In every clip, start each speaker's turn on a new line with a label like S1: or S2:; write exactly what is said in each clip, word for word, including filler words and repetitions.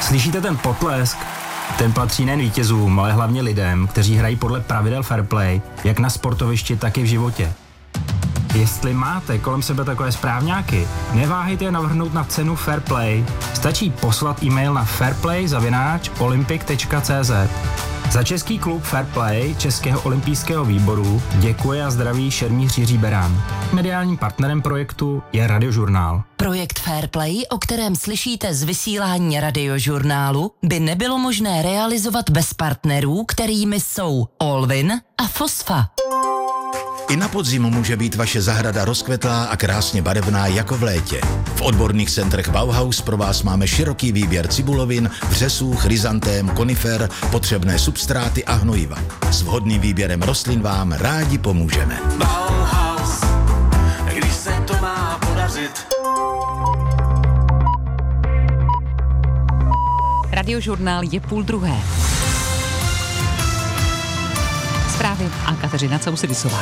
S1: Slyšíte ten potlesk? Ten patří nejen vítězům, ale hlavně lidem, kteří hrají podle pravidel fair play, jak na sportovišti, tak i v životě. Jestli máte kolem sebe takové správňáky, neváhejte je navrhnout na cenu Fair Play. Stačí poslat e-mail na fairplay zavináč olympic tečka cé zet. Za český klub Fair Play Českého olympijského výboru děkuje a zdraví šermíř Jiří Berán. Mediálním partnerem projektu je Radiožurnál.
S2: Projekt Fair Play, o kterém slyšíte z vysílání Radiožurnálu, by nebylo možné realizovat bez partnerů, kterými jsou Olvin a Fosfa.
S3: I na podzim může být vaše zahrada rozkvetlá a krásně barevná jako v létě. V odborných centrech Bauhaus pro vás máme široký výběr cibulovin, vřesů, chryzantém, konifer, potřebné substráty a hnojiva. S vhodným výběrem rostlin vám rádi pomůžeme.
S4: Bauhaus, když se to má podařit.
S5: Radiožurnál je půl druhé. Zprávy a Kateřina Causidisová.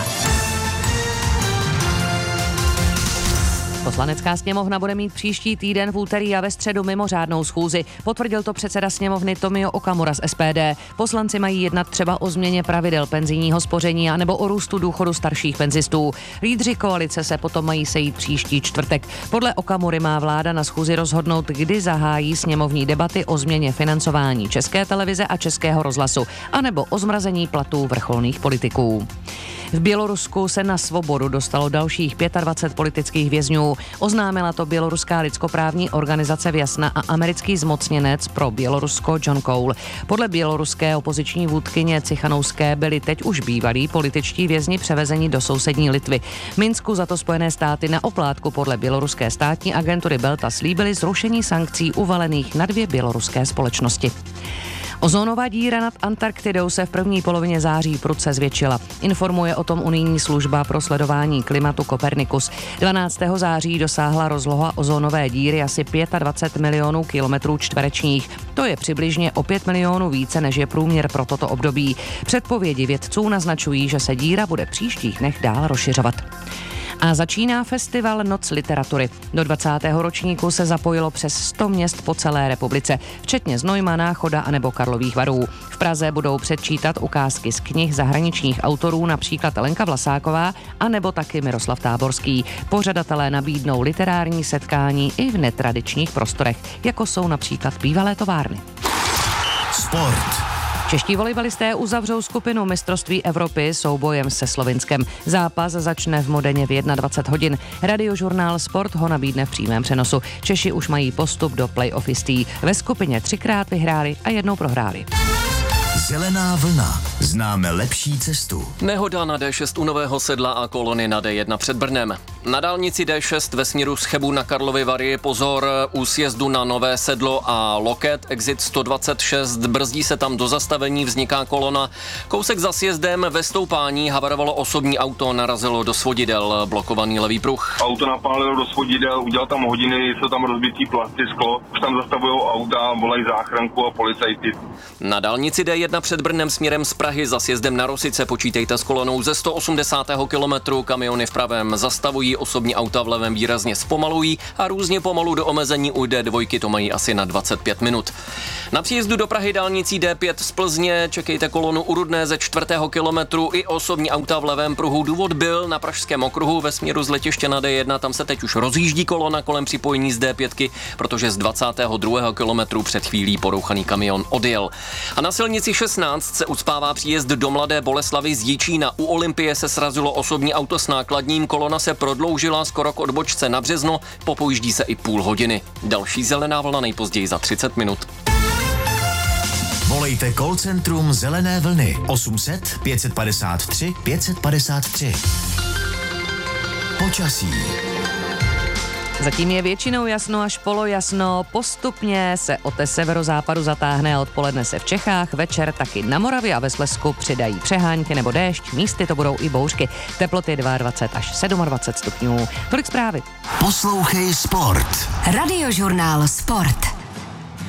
S5: Poslanecká sněmovna bude mít příští týden v úterý a ve středu mimořádnou schůzi. Potvrdil to předseda sněmovny Tomio Okamura z es pé dé. Poslanci mají jednat třeba o změně pravidel penzijního spoření a nebo o růstu důchodu starších penzistů. Lídři koalice se potom mají sejít příští čtvrtek. Podle Okamury má vláda na schůzi rozhodnout, kdy zahájí sněmovní debaty o změně financování České televize a Českého rozhlasu, anebo o zmrazení platů vrcholných politiků. V Bělorusku se na svobodu dostalo dalších dvacet pět politických vězňů. Oznámila to běloruská lidskoprávní organizace Vjasna a americký zmocněnec pro Bělorusko John Cole. Podle běloruské opoziční vůdkyně Cichanouské byli teď už bývalí političtí vězni převezeni do sousední Litvy. Minsku za to Spojené státy na oplátku podle běloruské státní agentury Belta slíbily zrušení sankcí uvalených na dvě běloruské společnosti. Ozónová díra nad Antarktidou se v první polovině září prudce zvětšila. Informuje o tom unijní služba pro sledování klimatu Copernicus. dvanáctého září dosáhla rozloha ozónové díry asi dvacet pět milionů kilometrů čtverečních. To je přibližně o pět milionů více, než je průměr pro toto období. Předpovědi vědců naznačují, že se díra bude příštích dnech dál rozšiřovat. A začíná festival Noc literatury. Do dvacátého ročníku se zapojilo přes sto měst po celé republice, včetně Znojma, Náchoda a nebo Karlových Varů. V Praze budou předčítat ukázky z knih zahraničních autorů, například Lenka Vlasáková a nebo taky Miroslav Táborský. Pořadatelé nabídnou literární setkání i v netradičních prostorech, jako jsou například bývalé továrny.
S3: Sport.
S5: Čeští volejbalisté uzavřou skupinu mistrovství Evropy soubojem se Slovinskem. Zápas začne v Modeně v dvacet jedna hodin. Radiožurnál Sport ho nabídne v přímém přenosu. Češi už mají postup do play-off jistý. Ve skupině třikrát vyhráli a jednou prohráli.
S3: Zelená vlna. Známe lepší cestu.
S6: Nehoda na dé šest u Nového Sedla a kolony na dé jedna před Brnem. Na dálnici dé šest ve směru z Chebu na Karlovy Vary pozor u sjezdu na Nové Sedlo a Loket, exit sto dvacet šest, brzdí se tam do zastavení, vzniká kolona. Kousek za sjezdem ve stoupání havarovalo osobní auto, narazilo do svodidel, blokovaný levý pruh.
S7: Auto napálilo do svodidel, udělal tam hodiny, jsou tam rozbitý plasty, sklo, už tam zastavují auta, volají záchranku a policajty.
S6: Na dálnici dé jedna před Brnem směrem z Prahy za sjezdem na Rosice počítejte s kolonou ze sto osmdesát kilometrů, kamiony v pravém zastavují, osobní auta v levém výrazně zpomalují a různě pomalu do omezení u dé dva to mají asi na dvacet pět minut. Na příjezdu do Prahy dálnicí dé pět z Plzně čekejte kolonu u Rudné ze čtvrtého kilometru i osobní auta v levém pruhu. Důvod byl na Pražském okruhu ve směru z letiště na dé jedna, tam se teď už rozjíždí kolona kolem připojení z dé pět, protože z dvacátého druhého kilometru před chvílí porouchaný kamion odjel. A na silnici šestnáct se ucpává příjezd do Mladé Boleslavi z Jičína. U Olympie se srazilo osobní auto s nákladním, kolona se prodloužila skoro k odbočce na Březno, popojíždí se i půl hodiny. Další zelená vlna nejpozději za třicet minut.
S3: Volejte call centrum Zelené vlny osm set pět padesát tři pět padesát tři. Počasí.
S5: Zatím je většinou jasno až polojasno, postupně se od severozápadu zatáhne a odpoledne se v Čechách, večer taky na Moravě a ve Slezsku přidají přehánky nebo déšť, místy to budou i bouřky, teploty dvacet dva až dvacet sedm stupňů. Tolik zprávy.
S3: Poslouchej Sport.
S2: Radiožurnál Sport.